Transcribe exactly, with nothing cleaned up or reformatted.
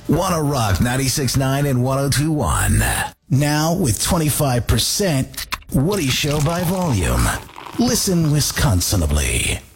Wanna Rock ninety-six point nine and one oh two point one. Now with twenty-five percent Woody Show by volume. Listen Wisconsinably.